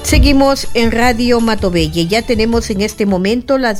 Seguimos en Radio Matobelle. Ya tenemos en este momento las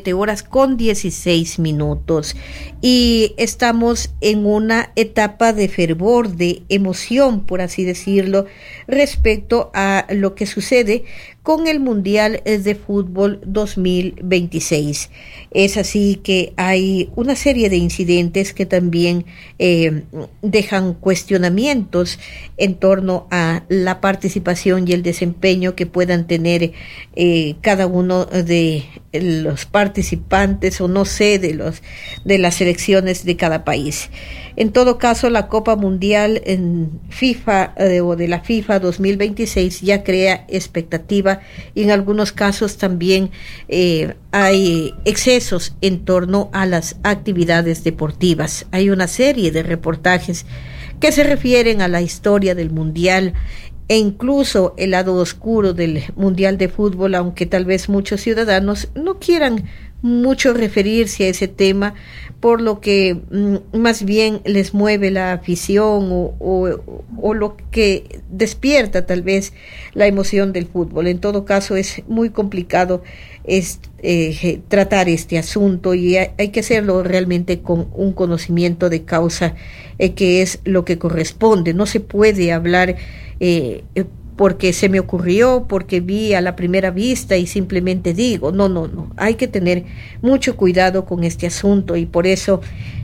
17:16 y estamos en una etapa de fervor, de emoción, por así decirlo, respecto a lo que sucede con el Mundial de Fútbol 2026. Es así que hay una serie de incidentes que también dejan cuestionamientos en torno a la participación y el desempeño que puedan tener cada uno de los participantes, o no sé, de las selecciones de cada país. En todo caso, la Copa Mundial en FIFA o de la FIFA 2026 ya crea expectativa, y en algunos casos también hay excesos en torno a las actividades deportivas. Hay una serie de reportajes que se refieren a la historia del Mundial e incluso el lado oscuro del Mundial de Fútbol, aunque tal vez muchos ciudadanos no quieran mucho referirse a ese tema, por lo que más bien les mueve la afición o lo que despierta tal vez la emoción del fútbol. En todo caso, es muy complicado tratar este asunto, y hay que hacerlo realmente con un conocimiento de causa, que es lo que corresponde. No se puede hablar porque se me ocurrió, porque vi a la primera vista y simplemente digo. No. Hay que tener mucho cuidado con este asunto, y por eso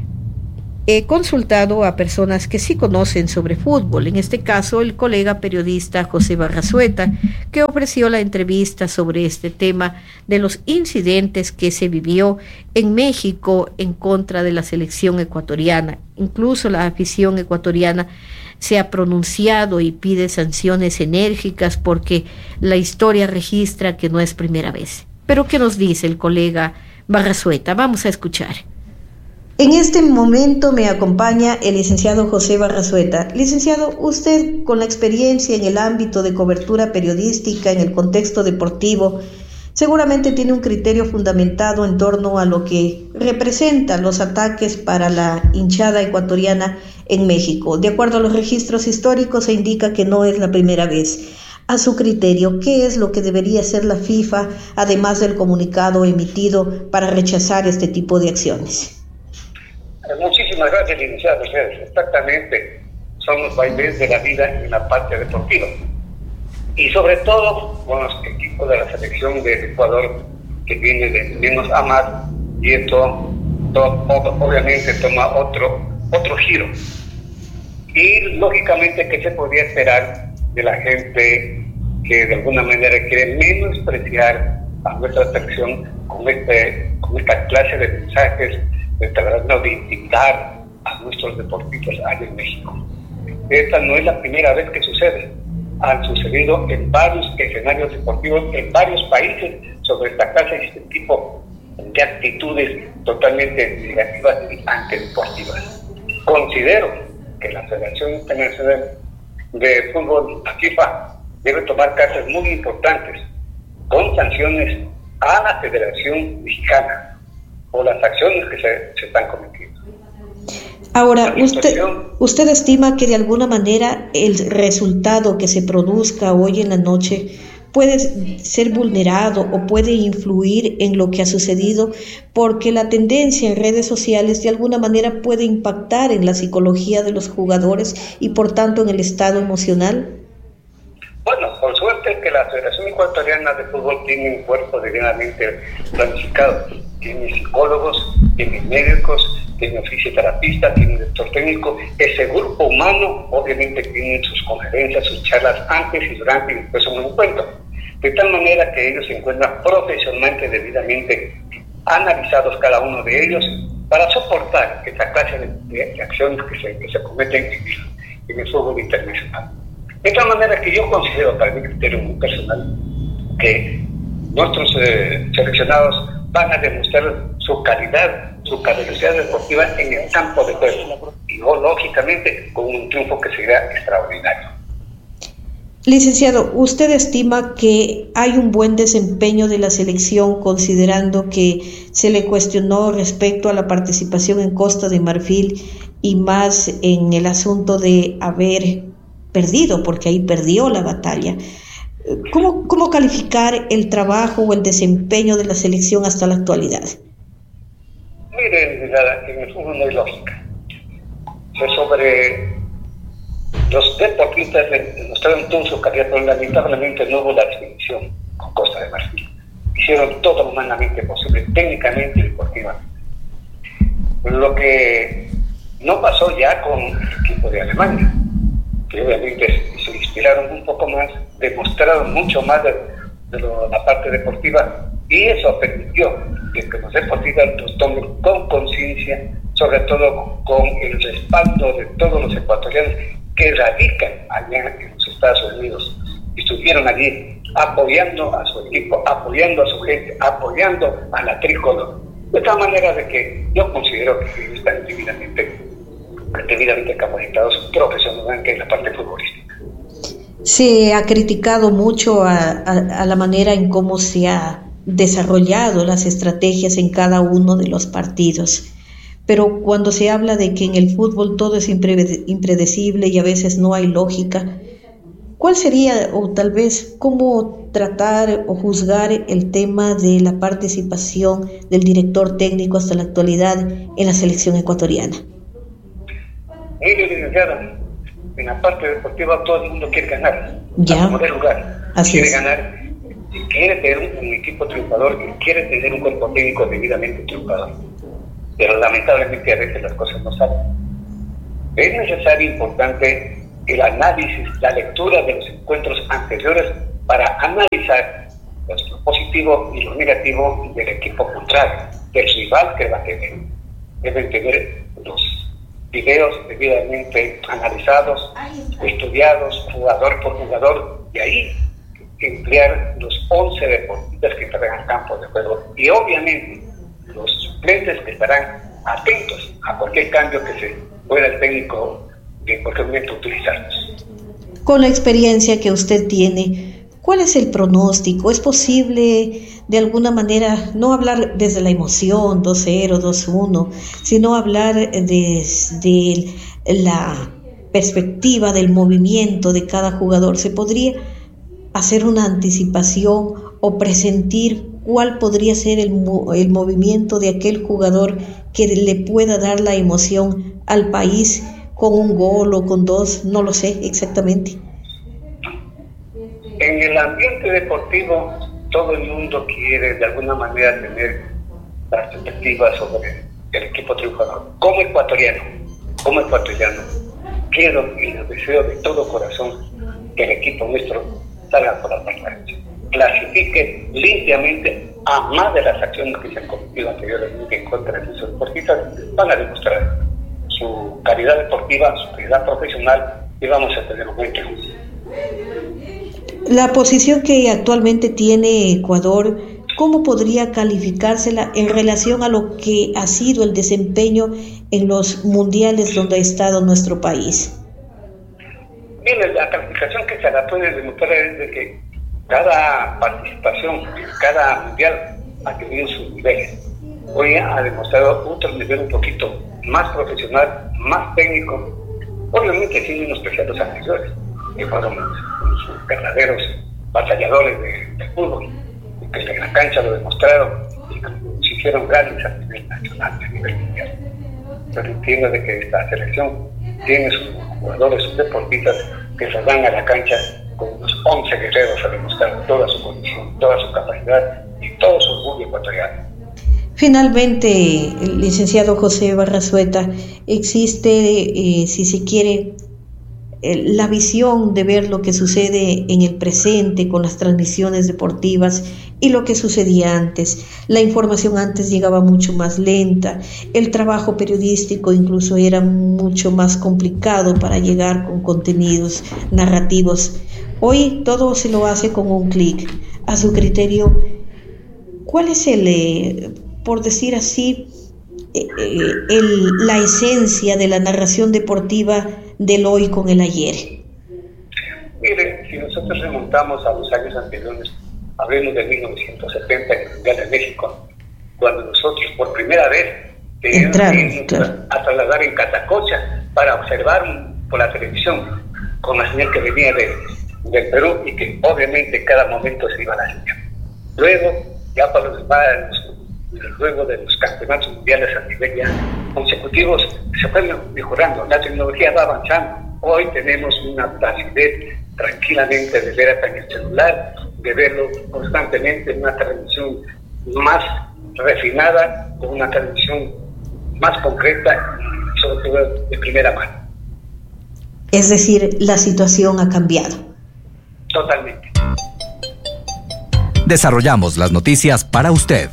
he consultado a personas que sí conocen sobre fútbol. En este caso, el colega periodista José Barrazueta, que ofreció la entrevista sobre este tema de los incidentes que se vivió en México en contra de la selección ecuatoriana. Incluso la afición ecuatoriana se ha pronunciado y pide sanciones enérgicas, porque la historia registra que no es primera vez. Pero ¿qué nos dice el colega Barrazueta? Vamos a escuchar. En este momento me acompaña el licenciado José Barrazueta. Licenciado, usted, con la experiencia en el ámbito de cobertura periodística en el contexto deportivo, seguramente tiene un criterio fundamentado en torno a lo que representan los ataques para la hinchada ecuatoriana en México. De acuerdo a los registros históricos, se indica que no es la primera vez. A su criterio, ¿qué es lo que debería hacer la FIFA, además del comunicado emitido, para rechazar este tipo de acciones? Muchísimas gracias, licenciado. Exactamente, son los vaivenes de la vida en la parte deportiva. Y sobre todo con los equipos de la selección de Ecuador, que viene de menos a más, y esto obviamente toma otro giro. Y lógicamente, ¿qué se podía esperar de la gente que de alguna manera quiere menospreciar a nuestra selección con esta clase de mensajes tratando de intimidar a nuestros deportistas allá en México? Esta no es la primera vez que sucede. Han sucedido en varios escenarios deportivos, en varios países, sobre esta clase y este tipo de actitudes totalmente negativas y antideportivas. Considero que la Federación Internacional de Fútbol, la FIFA, debe tomar cartas muy importantes con sanciones a la Federación Mexicana por las acciones que se están cometiendo. Ahora, ¿usted estima que de alguna manera el resultado que se produzca hoy en la noche puede ser vulnerado o puede influir en lo que ha sucedido, porque la tendencia en redes sociales de alguna manera puede impactar en la psicología de los jugadores y por tanto en el estado emocional? Bueno, por suerte que la Federación Ecuatoriana de Fútbol tiene un cuerpo debidamente planificado. Tiene psicólogos, tiene médicos, tiene fisioterapistas, tiene director técnico. Ese grupo humano obviamente tiene sus conferencias, sus charlas antes y durante y después de un encuentro. De tal manera que ellos se encuentran profesionalmente, debidamente analizados cada uno de ellos, para soportar esta clase de acciones que se cometen en el fútbol internacional. De tal manera que yo considero, para mi criterio muy personal, que nuestros seleccionados van a demostrar su capacidad deportiva en el campo de juego, y no, lógicamente, con un triunfo que será extraordinario. Licenciado, ¿usted estima que hay un buen desempeño de la selección, considerando que se le cuestionó respecto a la participación en Costa de Marfil y más en el asunto de haber perdido, porque ahí perdió la batalla? ¿Cómo calificar el trabajo o el desempeño de la selección hasta la actualidad? Miren, en el fútbol no hay lógica. Sobre los deportistas demostraron todo su calidad, pero lamentablemente no hubo la definición con Costa de Marfil. Hicieron todo lo humanamente posible, técnicamente y deportivamente. Lo que no pasó ya con el equipo de Alemania, que obviamente se inspiraron un poco más, demostraron mucho más de la parte deportiva, y eso permitió que los deportistas los tomen con conciencia, sobre todo con el respaldo de todos los ecuatorianos que radican allá en los Estados Unidos. Estuvieron allí apoyando a su equipo, apoyando a su gente, apoyando a la tricolor. De tal manera de que yo considero que están debidamente capacitados profesionalmente en la parte futbolística. Se ha criticado mucho a la manera en cómo se ha desarrollado las estrategias en cada uno de los partidos. Pero cuando se habla de que en el fútbol todo es impredecible y a veces no hay lógica, ¿cuál sería, o tal vez, cómo tratar o juzgar el tema de la participación del director técnico hasta la actualidad en la selección ecuatoriana? Mire, licenciada, en la parte deportiva todo el mundo quiere ganar, ya, a poder jugar, así quiere es. ganar, y quiere tener un equipo triunfador, y quiere tener un cuerpo técnico debidamente triunfador. Pero lamentablemente a veces las cosas no salen. Es necesario, importante, el análisis, la lectura de los encuentros anteriores para analizar lo positivo y lo negativo del equipo contrario, del rival que va a tener. Deben tener los videos debidamente analizados, estudiados, jugador por jugador, y ahí emplear los 11 deportistas que estarán al campo de juego, y obviamente los suplentes que estarán atentos a cualquier cambio que se pueda el técnico en cualquier momento utilizarlos. Con la experiencia que usted tiene, ¿cuál es el pronóstico? ¿Es posible de alguna manera no hablar desde la emoción, 2-0, 2-1, sino hablar desde la perspectiva del movimiento de cada jugador? ¿Se podría hacer una anticipación o presentir cuál podría ser el movimiento de aquel jugador que le pueda dar la emoción al país con un gol o con dos? No lo sé exactamente. En el ambiente deportivo, todo el mundo quiere de alguna manera tener la perspectiva sobre el equipo triunfador. Como ecuatoriano, quiero y les deseo de todo corazón que el equipo nuestro salga por la permanencia, clasifique limpiamente, a más de las acciones que se han cometido anteriormente en contra de esos deportistas. Van a demostrar su calidad deportiva, su calidad profesional, y vamos a tener un buen triunfo. La posición que actualmente tiene Ecuador, ¿cómo podría calificársela en relación a lo que ha sido el desempeño en los mundiales donde ha estado nuestro país? Bien, la calificación que se la puede demostrar es de que cada participación, cada mundial ha tenido sus niveles. Hoy ha demostrado otro nivel un poquito más profesional, más técnico, obviamente sin menospreciar los anteriores, que fueron sus verdaderos batalladores del fútbol, y que en la cancha lo demostraron y se hicieron grandes a nivel nacional, a nivel mundial. Pero entiendo de que esta selección tiene sus jugadores, sus deportistas que se dan a la cancha con unos 11 guerreros a demostrar toda su condición, toda su capacidad y todo su orgullo ecuatoriano. Finalmente, licenciado José Barrazueta, existe, si se quiere, la visión de ver lo que sucede en el presente con las transmisiones deportivas y lo que sucedía antes. La información antes llegaba mucho más lenta, el trabajo periodístico incluso era mucho más complicado para llegar con contenidos narrativos. Hoy todo se lo hace con un clic. A su criterio, ¿cuál es por decir así, la esencia de la narración deportiva del hoy con el ayer? Mire, si nosotros remontamos a los años anteriores, hablemos de 1970 en el Mundial de México, cuando nosotros por primera vez teníamos a trasladar en Catacocha para observar por la televisión con la señal que venía del Perú y que obviamente cada momento se iban a hacer. Luego, ya luego de los campeonatos mundiales a nivel ya consecutivos, se fue mejorando, la tecnología va avanzando. Hoy tenemos una facilidad tranquilamente de ver hasta en el celular, de verlo constantemente en una transmisión más refinada, con una transmisión más concreta y sobre todo de primera mano. Es decir, la situación ha cambiado. Totalmente. Desarrollamos las noticias para usted.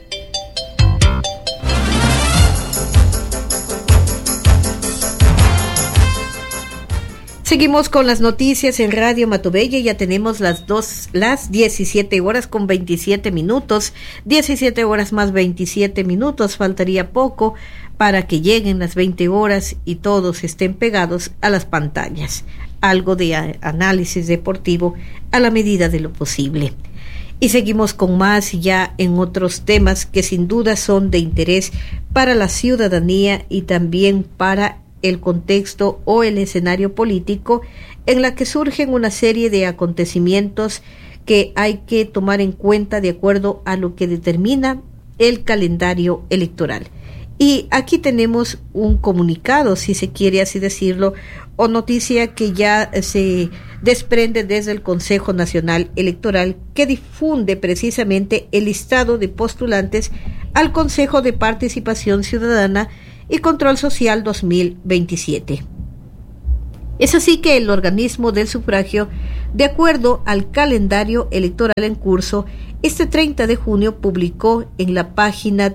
Seguimos con las noticias en Radio Matobella. Ya tenemos las 17 horas con 27 minutos. 17 horas más 27 minutos. Faltaría poco para que lleguen las 20 horas y todos estén pegados a las pantallas. Algo de análisis deportivo a la medida de lo posible. Y seguimos con más ya en otros temas que sin duda son de interés para la ciudadanía y también para el contexto o el escenario político en la que surgen una serie de acontecimientos que hay que tomar en cuenta de acuerdo a lo que determina el calendario electoral. Y aquí tenemos un comunicado, si se quiere así decirlo, o noticia que ya se desprende desde el Consejo Nacional Electoral, que difunde precisamente el listado de postulantes al Consejo de Participación Ciudadana y Control Social 2027. Es así que el organismo del sufragio, de acuerdo al calendario electoral en curso, este 30 de junio publicó en la página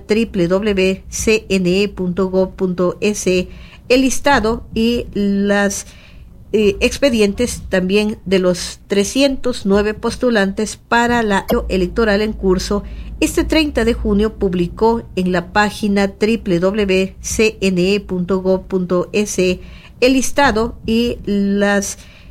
www.cne.gov.es el listado y las expedientes también de los 309 postulantes para la electoral en curso. Este 30 de junio publicó en la página www.cne.gov.es el listado y las